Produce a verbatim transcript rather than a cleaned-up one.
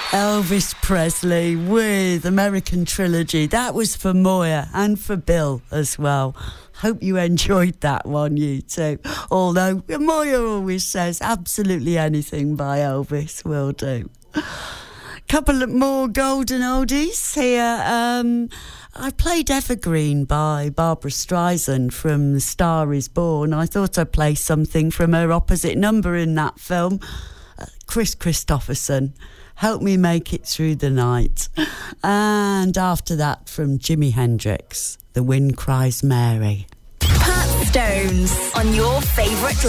Elvis Presley with American Trilogy. That was for Moya and for Bill as well. Hope you enjoyed that one, you two. Although Moya always says absolutely anything by Elvis will do. Couple of more golden oldies here. Um, I played Evergreen by Barbra Streisand from The Star Is Born. I thought I'd play something from her opposite number in that film, uh, Chris Christopherson. Help Me Make It Through the Night. And after that, from Jimi Hendrix, The Wind Cries Mary. Pat Stones on your favourite